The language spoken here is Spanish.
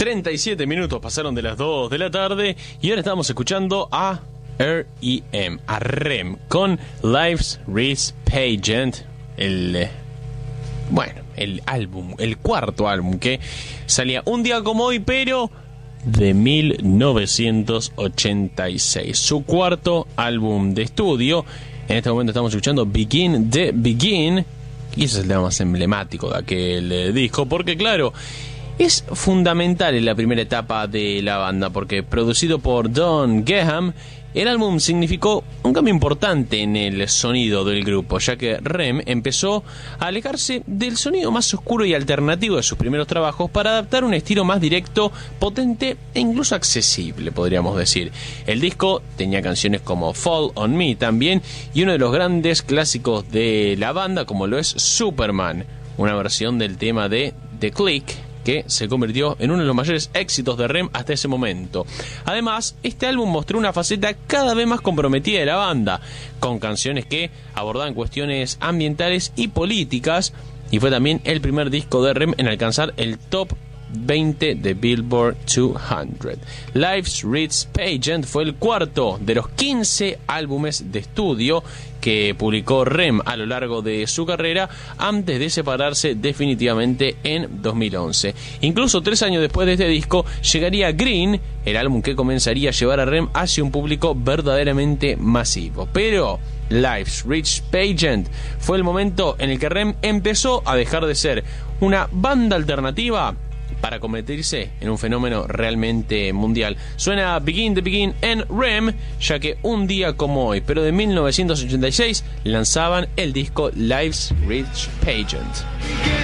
37 minutos pasaron de las 2 de la tarde y ahora estamos escuchando a R.E.M., a REM, con Life's Rich Pageant, el álbum, el cuarto álbum que salía un día como hoy, pero de 1986. Su cuarto álbum de estudio. En este momento estamos escuchando Begin the Begin, y ese es el tema más emblemático de aquel disco, porque claro, es fundamental en la primera etapa de la banda, porque producido por Don Graham, el álbum significó un cambio importante en el sonido del grupo, ya que REM empezó a alejarse del sonido más oscuro y alternativo de sus primeros trabajos para adaptar un estilo más directo, potente e incluso accesible, podríamos decir. El disco tenía canciones como Fall on Me también, y uno de los grandes clásicos de la banda, como lo es Superman, una versión del tema de The Click, que se convirtió en uno de los mayores éxitos de REM hasta ese momento. Además, este álbum mostró una faceta cada vez más comprometida de la banda, con canciones que abordaban cuestiones ambientales y políticas, y fue también el primer disco de REM en alcanzar el top 20 de Billboard 200. Life's Rich Pageant fue el cuarto de los 15 álbumes de estudio que publicó REM a lo largo de su carrera, antes de separarse definitivamente en 2011. Incluso 3 años después de este disco llegaría Green, el álbum que comenzaría a llevar a REM hacia un público verdaderamente masivo. Pero Life's Rich Pageant fue el momento en el que REM empezó a dejar de ser una banda alternativa para convertirse en un fenómeno realmente mundial. Suena Begin the Begin en REM, ya que un día como hoy, pero de 1986, lanzaban el disco Life's Rich Pageant.